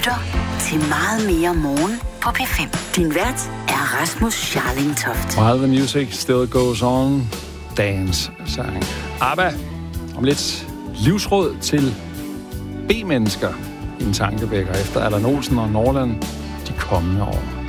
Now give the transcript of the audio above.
lytter til Meget mere morgen på P5. Din vært er Rasmus Scharling-Toft. While the music still goes on, dance sang ABBA. Om lidt livsråd til B-mennesker i en tankevækker efter Allan Olsen og Norland de kommende år.